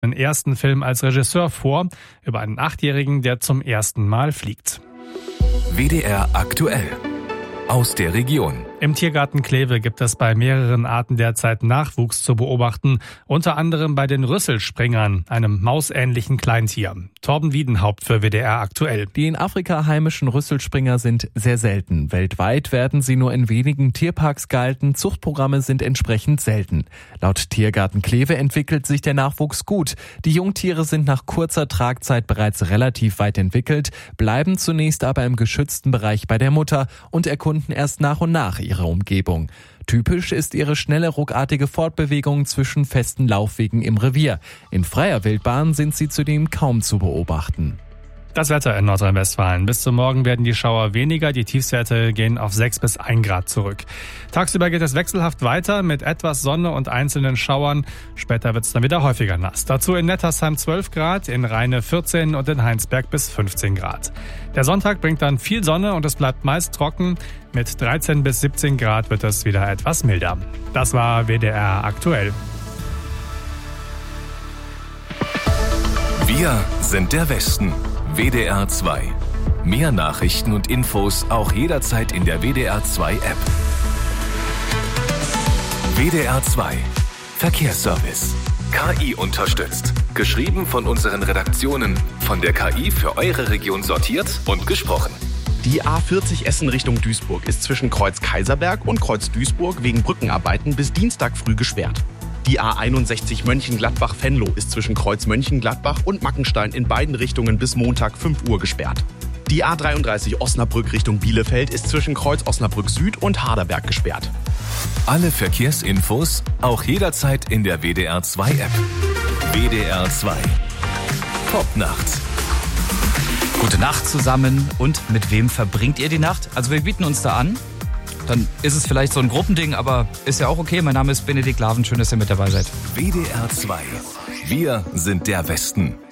einen ersten Film als Regisseur vor, über einen 8-Jährigen, der zum ersten Mal fliegt. WDR aktuell. Aus der Region. Im Tiergarten Kleve gibt es bei mehreren Arten derzeit Nachwuchs zu beobachten, unter anderem bei den Rüsselspringern, einem mausähnlichen Kleintier. Torben Wiedenhaupt für WDR aktuell. Die in Afrika heimischen Rüsselspringer sind sehr selten. Weltweit werden sie nur in wenigen Tierparks gehalten. Zuchtprogramme sind entsprechend selten. Laut Tiergarten Kleve entwickelt sich der Nachwuchs gut. Die Jungtiere sind nach kurzer Tragzeit bereits relativ weit entwickelt, bleiben zunächst aber im geschützten Bereich bei der Mutter und erkunden erst nach und nach ihre Umgebung. Typisch ist ihre schnelle, ruckartige Fortbewegung zwischen festen Laufwegen im Revier. In freier Wildbahn sind sie zudem kaum zu beobachten. Das Wetter in Nordrhein-Westfalen. Bis zum Morgen werden die Schauer weniger, die Tiefstwerte gehen auf 6 bis 1 Grad zurück. Tagsüber geht es wechselhaft weiter mit etwas Sonne und einzelnen Schauern. Später wird es dann wieder häufiger nass. Dazu in Nettersheim 12 Grad, in Rheine 14 und in Heinsberg bis 15 Grad. Der Sonntag bringt dann viel Sonne und es bleibt meist trocken. Mit 13 bis 17 Grad wird es wieder etwas milder. Das war WDR aktuell. Wir sind der Westen. WDR 2. Mehr Nachrichten und Infos auch jederzeit in der WDR 2 App. WDR 2. Verkehrsservice. KI unterstützt. Geschrieben von unseren Redaktionen. Von der KI für eure Region sortiert und gesprochen. Die A40 Essen Richtung Duisburg ist zwischen Kreuz Kaiserberg und Kreuz Duisburg wegen Brückenarbeiten bis Dienstag früh gesperrt. Die A61 Mönchengladbach-Venlo ist zwischen Kreuz Mönchengladbach und Mackenstein in beiden Richtungen bis Montag 5 Uhr gesperrt. Die A33 Osnabrück Richtung Bielefeld ist zwischen Kreuz Osnabrück Süd und Harderberg gesperrt. Alle Verkehrsinfos auch jederzeit in der WDR 2 App. WDR 2. Top nachts. Gute Nacht zusammen. Und mit wem verbringt ihr die Nacht? Also wir bieten uns da an. Dann ist es vielleicht so ein Gruppending, aber ist ja auch okay. Mein Name ist Benedikt Laven. Schön, dass ihr mit dabei seid. WDR 2. Wir sind der Westen.